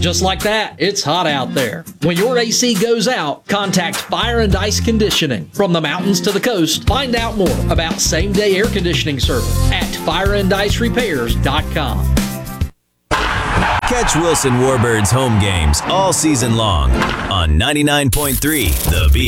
Just like that, it's hot out there. When your AC goes out, contact Fire and Ice Conditioning. From the mountains to the coast, find out more about same-day air conditioning service at fireandIceRepairs.com. Catch Wilson Warbird's home games all season long on 99.3 The Beat.